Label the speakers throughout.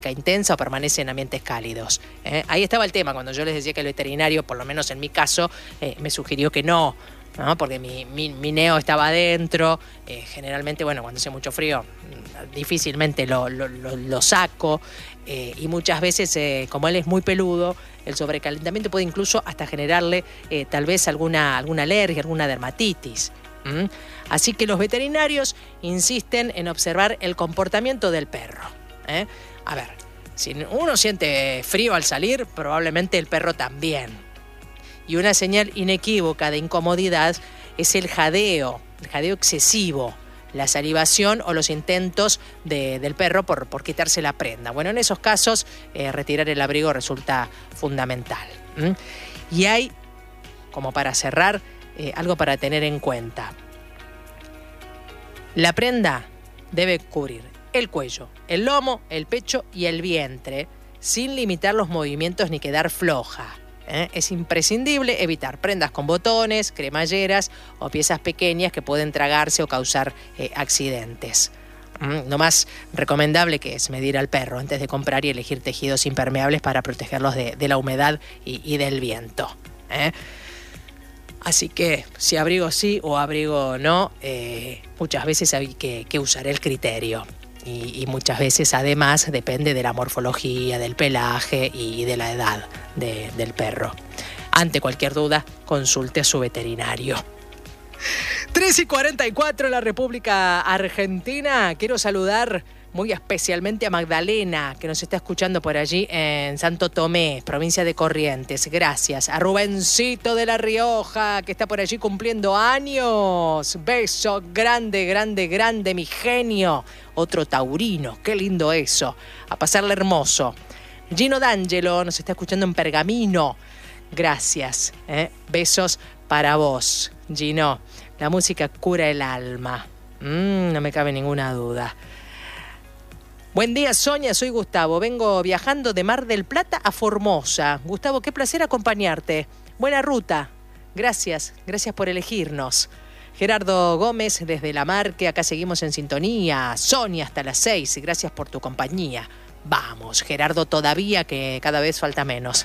Speaker 1: intensa o permanece en ambientes cálidos. Ahí estaba el tema, cuando yo les decía que el veterinario, por lo menos en mi caso, me sugirió que no, porque mi neo estaba adentro. Generalmente, bueno, cuando hace mucho frío, difícilmente lo saco. Y muchas veces, como él es muy peludo, el sobrecalentamiento puede incluso hasta generarle tal vez alguna alergia, alguna dermatitis. Así que los veterinarios insisten en observar el comportamiento del perro. A ver, si uno siente frío al salir, probablemente el perro también. Y una señal inequívoca de incomodidad es el jadeo excesivo, la salivación o los intentos del perro por quitarse la prenda. Bueno, en esos casos, retirar el abrigo resulta fundamental. Y hay, como para cerrar, algo para tener en cuenta. La prenda debe cubrir el cuello, el lomo, el pecho y el vientre, sin limitar los movimientos ni quedar floja. Es imprescindible evitar prendas con botones, cremalleras o piezas pequeñas que pueden tragarse o causar accidentes. Lo más recomendable que es medir al perro antes de comprar y elegir tejidos impermeables para protegerlos de la humedad y del viento. Así que si abrigo sí o abrigo no, muchas veces hay que usar el criterio. Y muchas veces además depende de la morfología, del pelaje y de la edad del perro. Ante cualquier duda, consulte a su veterinario. 3:44 en la República Argentina. Quiero saludar muy especialmente a Magdalena, que nos está escuchando por allí en Santo Tomé, provincia de Corrientes. Gracias. A Rubencito de La Rioja, que está por allí cumpliendo años. Beso grande, grande, grande, mi genio. Otro taurino, qué lindo eso. A pasarle hermoso. Gino D'Angelo nos está escuchando en Pergamino. Gracias. Besos para vos, Gino. La música cura el alma. No me cabe ninguna duda. Buen día, Sonia, soy Gustavo. Vengo viajando de Mar del Plata a Formosa. Gustavo, qué placer acompañarte. Buena ruta. Gracias por elegirnos. Gerardo Gómez desde La Marque, acá seguimos en sintonía. Sonia hasta las 6, gracias por tu compañía. Vamos, Gerardo, todavía que cada vez falta menos.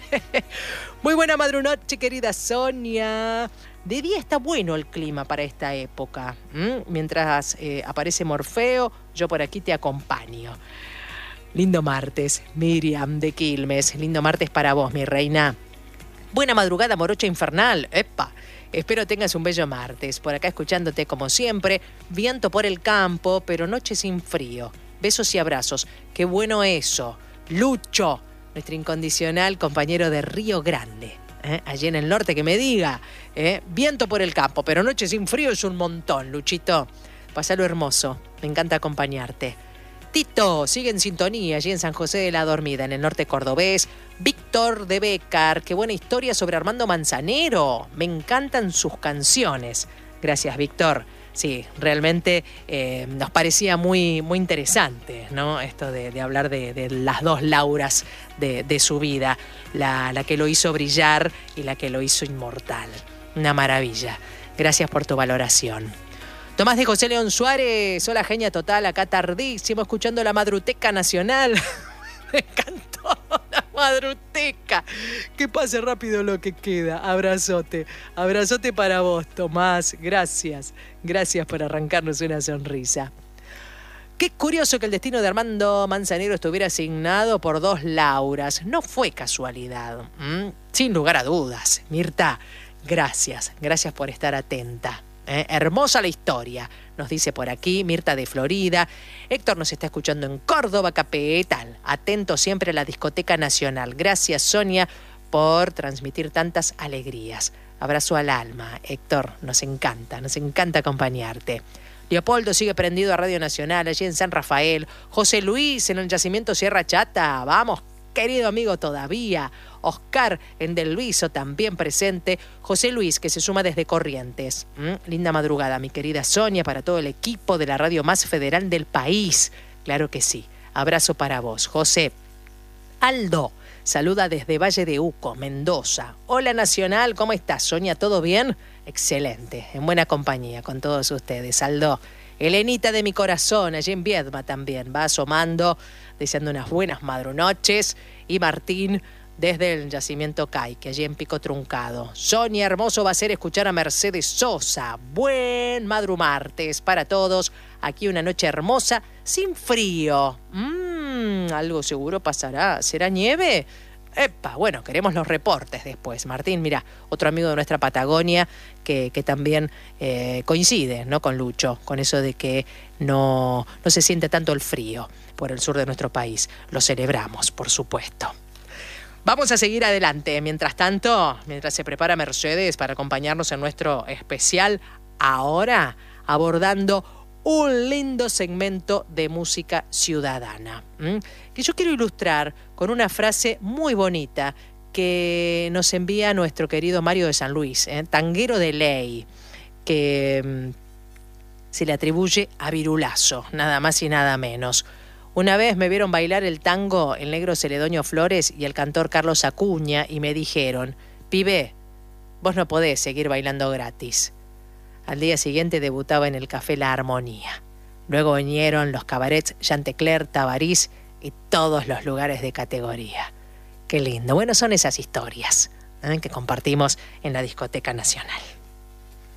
Speaker 1: Muy buena madrunoche, querida Sonia. De día está bueno el clima para esta época. Mientras aparece Morfeo, yo por aquí te acompaño. Lindo martes, Miriam de Quilmes. Lindo martes para vos, mi reina. Buena madrugada, morocha infernal. ¡Epa! Espero tengas un bello martes. Por acá escuchándote como siempre. Viento por el campo, pero noche sin frío. Besos y abrazos. ¡Qué bueno eso! Lucho, nuestro incondicional compañero de Río Grande. Allí en el norte, que me diga. Viento por el campo, pero noche sin frío es un montón, Luchito. Pasalo hermoso. Me encanta acompañarte. Tito sigue en sintonía allí en San José de la Dormida, en el norte cordobés. Víctor de Bécar, qué buena historia sobre Armando Manzanero. Me encantan sus canciones. Gracias, Víctor. Sí, realmente nos parecía muy, muy interesante, ¿no? Esto de hablar de las dos Lauras de su vida. La que lo hizo brillar y la que lo hizo inmortal. Una maravilla. Gracias por tu valoración. Tomás de José León Suárez, hola genia total, acá tardísimo, escuchando la Madruteca Nacional. Me encantó la Madruteca. Que pase rápido lo que queda. Abrazote. Abrazote para vos, Tomás. Gracias. Gracias por arrancarnos una sonrisa. Qué curioso que el destino de Armando Manzanero estuviera asignado por dos Lauras. No fue casualidad. Sin lugar a dudas. Mirta, gracias. Gracias por estar atenta. Hermosa la historia, nos dice por aquí Mirta de Florida. Héctor nos está escuchando en Córdoba, capital. Atento siempre a la Discoteca Nacional. Gracias, Sonia, por transmitir tantas alegrías. Abrazo al alma, Héctor. Nos encanta acompañarte. Leopoldo sigue prendido a Radio Nacional, allí en San Rafael. José Luis en el yacimiento Sierra Chata. Vamos, querido amigo, todavía. Oscar en Del Luiso también presente. José Luis, que se suma desde Corrientes. Linda madrugada, mi querida Sonia, para todo el equipo de la radio más federal del país. Claro que sí. Abrazo para vos, José. Aldo saluda desde Valle de Uco, Mendoza. Hola Nacional, ¿cómo estás, Sonia? ¿Todo bien? Excelente, en buena compañía con todos ustedes, Aldo. Elenita de mi corazón, allí en Viedma también, va asomando deseando unas buenas madrunoches. Y Martín, desde el yacimiento Caique, allí en Pico Truncado. Sonia, hermoso va a ser escuchar a Mercedes Sosa. Buen madrumartes para todos. Aquí una noche hermosa, sin frío. Algo seguro pasará. ¿Será nieve? Epa, bueno, queremos los reportes después. Martín, mira, otro amigo de nuestra Patagonia que también coincide, ¿no?, con Lucho, con eso de que no se siente tanto el frío por el sur de nuestro país. Lo celebramos, por supuesto. Vamos a seguir adelante. Mientras tanto, mientras se prepara Mercedes para acompañarnos en nuestro especial, ahora abordando un lindo segmento de música ciudadana, que yo quiero ilustrar con una frase muy bonita que nos envía nuestro querido Mario de San Luis, tanguero de ley, que se le atribuye a Virulazo, nada más y nada menos. Una vez me vieron bailar el tango el negro Celedonio Flores y el cantor Carlos Acuña y me dijeron: pibe, vos no podés seguir bailando gratis. Al día siguiente debutaba en el Café La Armonía. Luego vinieron los cabarets Chantecler, Tabarís y todos los lugares de categoría. Qué lindo. Bueno, son esas historias que compartimos en la Discoteca Nacional.